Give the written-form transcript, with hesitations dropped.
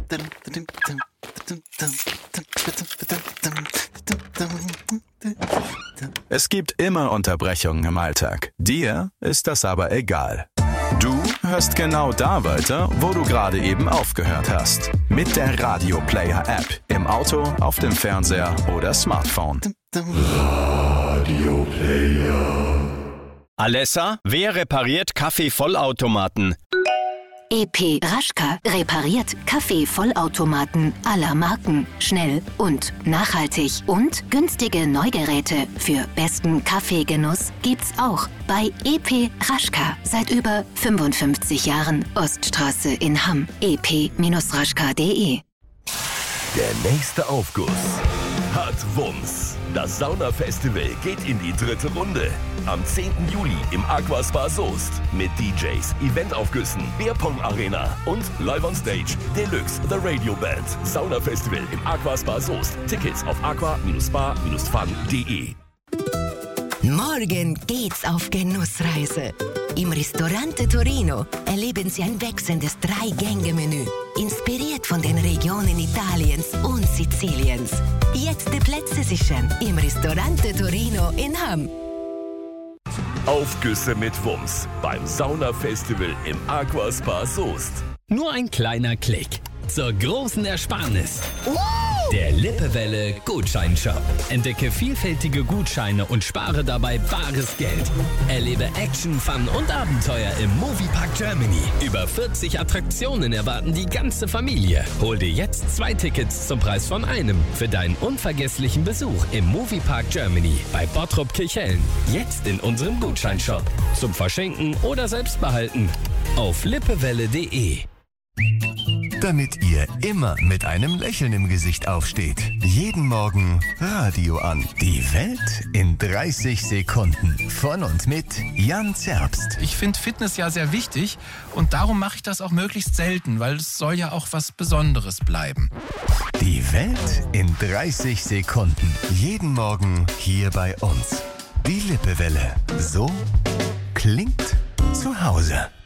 Es gibt immer Unterbrechungen im Alltag. Dir ist das aber egal. Du hörst genau da weiter, wo du gerade eben aufgehört hast. Mit der Radio Player App. Im Auto, auf dem Fernseher oder Smartphone. Radio Player. Alessa, wer repariert Kaffeevollautomaten? EP Raschka repariert Kaffeevollautomaten aller Marken. Schnell und nachhaltig. Und günstige Neugeräte für besten Kaffeegenuss gibt's auch bei EP Raschka. Seit über 55 Jahren. Oststraße in Hamm. ep-raschka.de. Der nächste Aufguss hat Wumms. Das Saunafestival geht in die 3. Runde. Am 10. Juli im Aquaspa Soest mit DJs, Eventaufgüssen, Bierpong Arena und Live on Stage Deluxe The Radio Band. Saunafestival im Aquaspa Soest. Tickets auf aqua-spa-fun.de. Morgen geht's auf Genussreise. Im Ristorante Torino erleben Sie ein wechselndes 3-Gänge-Menü, inspiriert von den Regionen Italiens und Siziliens. Jetzt die Plätze sichern im Ristorante Torino in Hamm. Aufgüsse mit Wumms beim Saunafestival im Aquaspa Soest. Nur ein kleiner Klick zur großen Ersparnis. Der Lippewelle Gutscheinshop. Entdecke vielfältige Gutscheine und spare dabei bares Geld. Erlebe Action, Fun und Abenteuer im Moviepark Germany. Über 40 Attraktionen erwarten die ganze Familie. Hol dir jetzt 2 Tickets zum Preis von einem für deinen unvergesslichen Besuch im Moviepark Germany bei Bottrop Kirchhellen. Jetzt in unserem Gutscheinshop. Zum Verschenken oder selbst behalten. Auf lippewelle.de. Damit ihr immer mit einem Lächeln im Gesicht aufsteht. Jeden Morgen Radio an. Die Welt in 30 Sekunden. Von und mit Jan Zerbst. Ich finde Fitness ja sehr wichtig und darum mache ich das auch möglichst selten, weil es soll ja auch was Besonderes bleiben. Die Welt in 30 Sekunden. Jeden Morgen hier bei uns. Die Lippewelle. So klingt zu Hause.